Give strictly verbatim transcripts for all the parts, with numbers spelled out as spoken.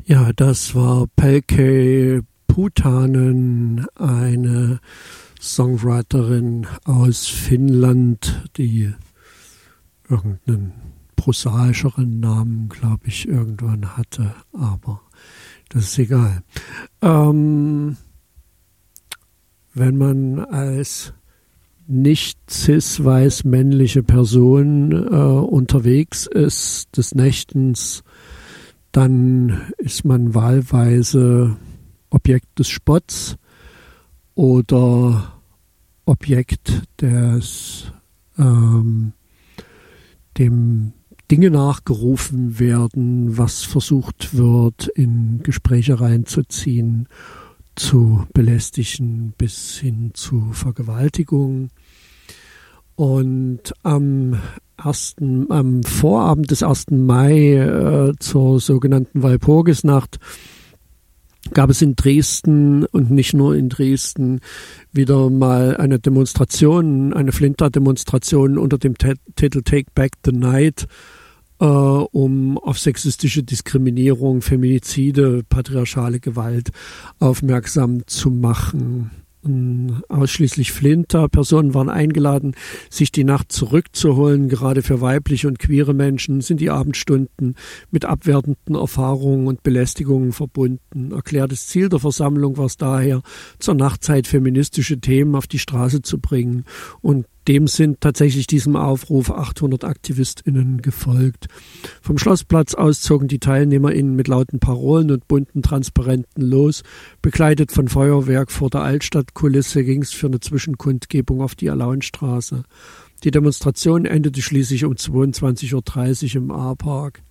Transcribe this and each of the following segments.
Ja, das war Pelkki Putanen, eine Songwriterin aus Finnland, die irgendeinen prosaischeren Namen, glaube ich, irgendwann hatte, aber das ist egal. Ähm, wenn man als nicht cis-weiß männliche Person äh, unterwegs ist des Nächtens, dann ist man wahlweise Objekt des Spotts oder Objekt des, ähm, dem Dinge nachgerufen werden, was versucht wird, in Gespräche reinzuziehen, zu belästigen bis hin zu Vergewaltigung. Und am ersten, am Vorabend des ersten Mai äh, zur sogenannten Walpurgisnacht gab es in Dresden und nicht nur in Dresden wieder mal eine Demonstration, eine Flinter-Demonstration unter dem T- Titel Take Back the Night, äh, um auf sexistische Diskriminierung, Feminizide, patriarchale Gewalt aufmerksam zu machen. Ausschließlich Flinter-Personen waren eingeladen, sich die Nacht zurückzuholen. Gerade für weibliche und queere Menschen sind die Abendstunden mit abwertenden Erfahrungen und Belästigungen verbunden. Erklärtes Ziel der Versammlung war es daher, zur Nachtzeit feministische Themen auf die Straße zu bringen. Und dem sind tatsächlich diesem Aufruf achthundert AktivistInnen gefolgt. Vom Schlossplatz aus zogen die TeilnehmerInnen mit lauten Parolen und bunten Transparenten los. Begleitet von Feuerwerk vor der Altstadtkulisse ging es für eine Zwischenkundgebung auf die Alaunstraße. Die Demonstration endete schließlich um zweiundzwanzig Uhr dreißig im A-Park.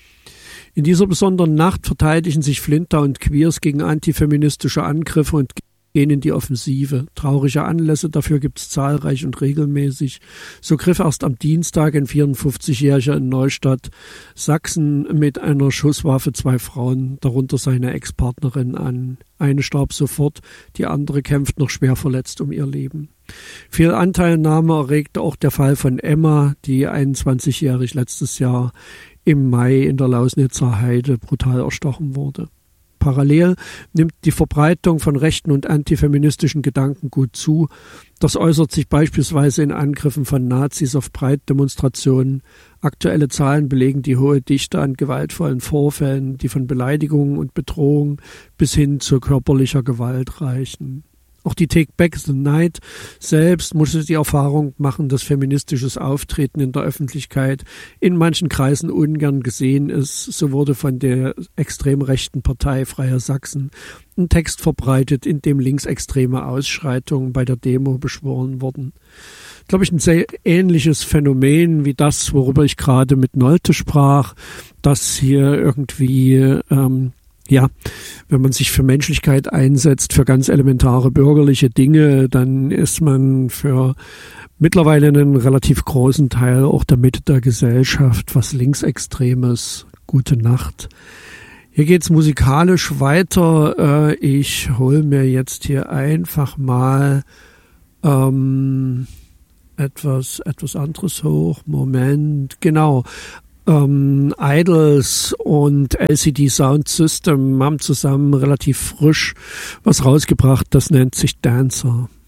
In dieser besonderen Nacht verteidigen sich Flinter und Queers gegen antifeministische Angriffe und gehen in die Offensive. Traurige Anlässe dafür gibt es zahlreich und regelmäßig. So griff erst am Dienstag ein vierundfünfzigjähriger in Neustadt, Sachsen, mit einer Schusswaffe zwei Frauen, darunter seine Ex-Partnerin, an. Eine starb sofort, die andere kämpft noch schwer verletzt um ihr Leben. Viel Anteilnahme erregte auch der Fall von Emma, die einundzwanzigjährig letztes Jahr im Mai in der Lausnitzer Heide brutal erstochen wurde. Parallel nimmt die Verbreitung von rechten und antifeministischen Gedankengut zu. Das äußert sich beispielsweise in Angriffen von Nazis auf Breitdemonstrationen. Aktuelle Zahlen belegen die hohe Dichte an gewaltvollen Vorfällen, die von Beleidigungen und Bedrohungen bis hin zu körperlicher Gewalt reichen. Auch die Take Back the Night selbst musste die Erfahrung machen, dass feministisches Auftreten in der Öffentlichkeit in manchen Kreisen ungern gesehen ist. So wurde von der extrem rechten Partei Freier Sachsen ein Text verbreitet, in dem linksextreme Ausschreitungen bei der Demo beschworen wurden. Glaube ich, ein sehr ähnliches Phänomen wie das, worüber ich gerade mit Nolte sprach, dass hier irgendwie ähm, Ja, wenn man sich für Menschlichkeit einsetzt, für ganz elementare bürgerliche Dinge, dann ist man für mittlerweile einen relativ großen Teil auch der Mitte der Gesellschaft was Linksextremes. Gute Nacht. Hier geht's musikalisch weiter. Ich hole mir jetzt hier einfach mal ähm, etwas, etwas anderes hoch. Moment, genau. Ähm, Idols und L C D Sound System haben zusammen relativ frisch was rausgebracht, das nennt sich Dancer.